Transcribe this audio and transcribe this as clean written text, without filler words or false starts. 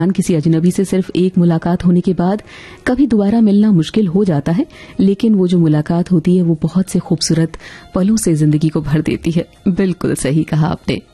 किसी अजनबी से सिर्फ एक मुलाकात होने के बाद कभी दोबारा मिलना मुश्किल हो जाता है, लेकिन वो जो मुलाकात होती है वो बहुत से खूबसूरत पलों से जिंदगी को भर देती है। बिल्कुल सही कहा आपने।